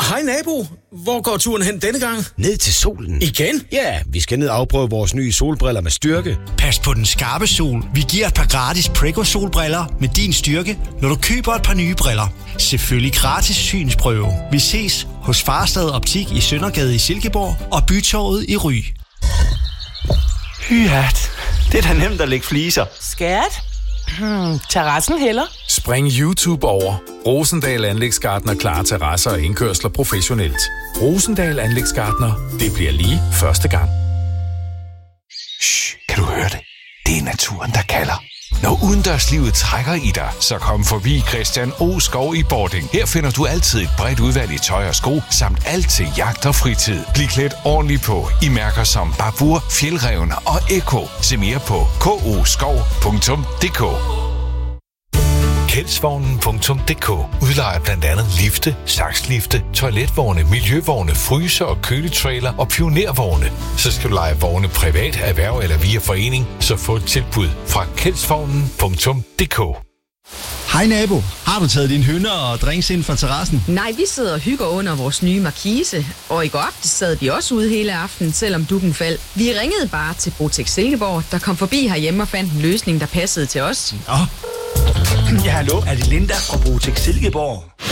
Hej nabo, hvor går turen hen denne gang? Ned til solen. Igen? Ja, vi skal ned og afprøve vores nye solbriller med styrke. Pas på den skarpe sol. Vi giver et par gratis Prego-solbriller med din styrke, når du køber et par nye briller. Selvfølgelig gratis synsprøve. Vi ses hos Farstad Optik i Søndergade i Silkeborg og Bytorvet i Ry. Hyat, det er da nemt at lægge fliser. Skat? Terrassen heller? Spring YouTube over. Rosendal Anlægsgartner klarer terrasser og indkørsler professionelt. Rosendal Anlægsgartner. Det bliver lige første gang. Shh, kan du høre det? Det er naturen, der kalder. Når udendørslivet trækker i dig, så kom forbi Christian O. Skov i Bording. Her finder du altid et bredt udvalg i tøj og sko, samt alt til jagt og fritid. Bliv klædt ordentligt på i mærker som Babur, Fjeldrevne og Eko. Se mere på koskov.dk. Kjeldsvognen.dk udlejer blandt andet lifte, sakslifte, toiletvogne, miljøvogne, fryser og køletrailer og pionervogne. Så skal du lege vogne privat, erhverv eller via forening, så få et tilbud fra Kjeldsvognen.dk. Hej nabo, har du taget dine hønder og drinks ind fra terrassen? Nej, vi sidder og hygger under vores nye markise, og i går aftes sad vi også ude hele aftenen, selvom dukken faldt. Vi ringede bare til Botex Silkeborg, der kom forbi herhjemme og fandt en løsning, der passede til os. Ja, hallo, er det Linda fra Botex Silkeborg?